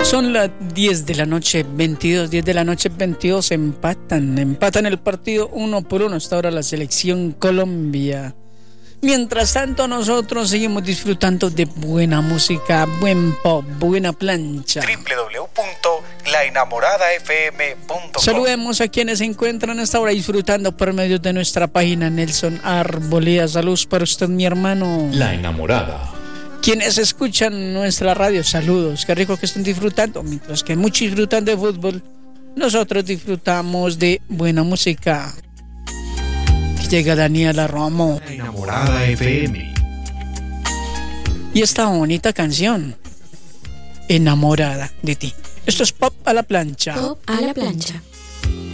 Son las 10 de la noche 22, 10 de la noche 22, empatan el partido 1-1, hasta ahora la selección Colombia. Mientras tanto nosotros seguimos disfrutando de buena música, buen pop, buena plancha. www.laenamoradafm.com. Saludemos a quienes se encuentran hasta ahora disfrutando por medio de nuestra página. Nelson Arboleda, saludos para usted, mi hermano. La Enamorada. Quienes escuchan nuestra radio, saludos, qué rico que estén disfrutando. Mientras que muchos disfrutan de fútbol, nosotros disfrutamos de buena música. Llega Daniela Romo. La Enamorada FM. Y esta bonita canción, Enamorada de ti. Esto es Pop a la plancha. Pop a la plancha.